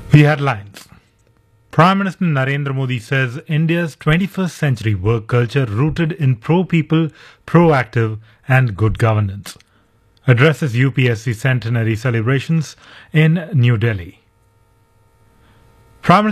The headlines. Prime Minister Narendra Modi says India's 21st century work culture rooted in pro-people, proactive and good governance. Addresses UPSC centenary celebrations in New Delhi. Prime